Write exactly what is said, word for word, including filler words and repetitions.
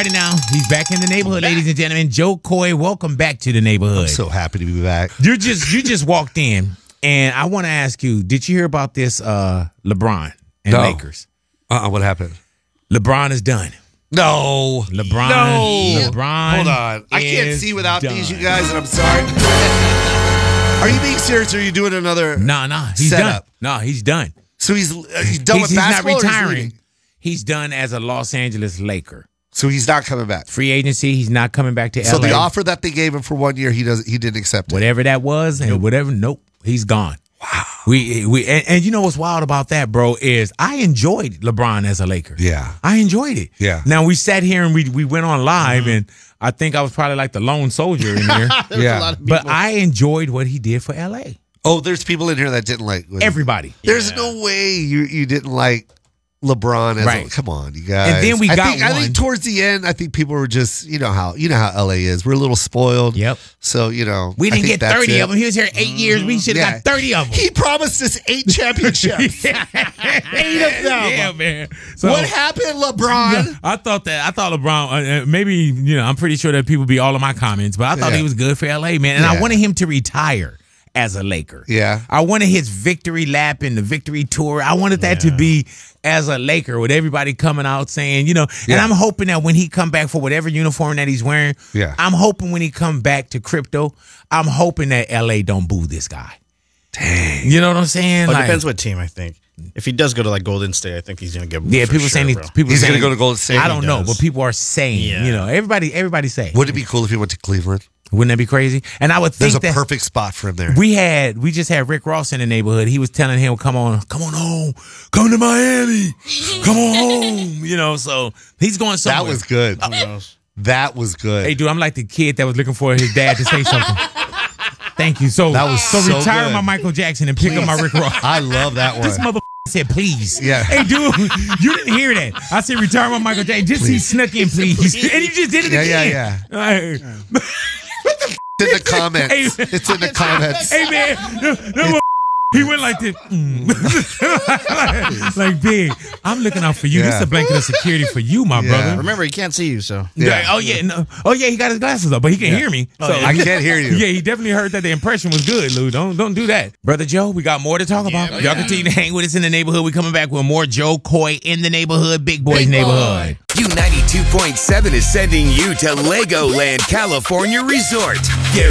started now. He's back in the neighborhood, ladies and gentlemen. Joe Coy, welcome back to the neighborhood. I'm so happy to be back. You just you just walked in, and I want to ask you: did you hear about this uh, LeBron and no. Lakers? Uh-uh, what happened? LeBron is done. No. LeBron. No. LeBron. Hold on. I can't is see without done. these, you guys, and I'm sorry. Are you being serious, or are you doing another Nah, nah. He's setup? done. No, he's done. So he's uh, he's done he's, with he's not basketball, or he's retiring. leaving? He's done as a Los Angeles Laker. So he's not coming back. Free agency. He's not coming back to So L A. the offer that they gave him for one year, he doesn't. He didn't accept it. Whatever that was, and whatever. Nope. He's gone. Wow. We we and, and you know what's wild about that, bro, is I enjoyed LeBron as a Laker. Yeah. I enjoyed it. Yeah. Now we sat here and we we went on live, mm-hmm. and I think I was probably like the lone soldier in here. Yeah. A lot of people. But I enjoyed what he did for L A. Oh, there's people in here that didn't like Everybody. There's Yeah. no way you you didn't like LeBron as Right. a, come on, you guys. And then we I got think, I one. think towards the end, I think people were just you know how you know how L A is. We're a little spoiled. Yep. So you know We I didn't think get that's thirty it. of them. He was here eight years. We should have Yeah. got thirty of them. He promised us eight championships. Eight of them. Yeah, man. So, What happened, LeBron? I thought that I thought LeBron uh, uh, maybe you know I'm pretty sure that people be all of my comments, but I thought Yeah. he was good for L A, man, and I Yeah. wanted him to retire as a Laker. Yeah. I wanted his victory lap and the victory tour. I wanted that to be as a Laker with everybody coming out saying, you know, and Yeah. I'm hoping that when he come back for whatever uniform that he's wearing, Yeah. I'm hoping when he come back to crypto, I'm hoping that L A don't boo this guy. Dang. You know what I'm saying? Well, it Like- depends what team, I think. If he does go to like Golden State, I think he's gonna get. Yeah, for people sure, saying he, bro. people He's saying gonna go to Golden State. I He don't know, does. but people are saying, Yeah. you know, everybody, everybody say. Wouldn't it be cool if he went to Cleveland? Wouldn't that be crazy? And I would There's think a that perfect spot for him there. we had, we just had Rick Ross in the neighborhood. He was telling him, "Come on, come on home, come to Miami, come on home." You know, so he's going somewhere. That was good. Who knows? That was good. Hey, dude, I'm like the kid that was looking for his dad to say something. Thank you. So That was so, so retire good. my Michael Jackson and pick up my Rick Ross. I love that one. This mother said, "Please." Yeah. Hey, dude, you didn't hear that. I said, "Retire my Michael Jackson." Just he snuck in, please. And you just did it Yeah, again. yeah, yeah. It's in the comments. Hey. It's in the comments. Hey, man. No, no, he went like this. Mm. like, like, big. I'm looking out for you. This Yeah. is a blanket of security for you, my Yeah. brother. Remember, he can't see you, so Yeah. Oh yeah, no. Oh yeah, he got his glasses up, but he can hear me. So I can't hear you. Yeah, he definitely heard that the impression was good, Lou. Don't don't do that. Brother Joe, we got more to talk about. Y'all continue to hang with us in the neighborhood. We coming back with more Joe Coy in the neighborhood, Big Boys Big Boy. neighborhood. U ninety-two point seven is sending you to Legoland, California Resort. Get